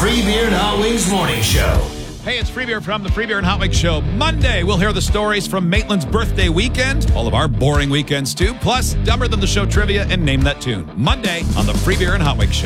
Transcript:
Free Beer and Hot Wings Morning Show. Hey, it's Free Beer from the Free Beer and Hot Wings Show. Monday, we'll hear the stories from Maitland's birthday weekend, all of our boring weekends too, plus Dumber Than the Show trivia and Name That Tune. Monday on the Free Beer and Hot Wings Show.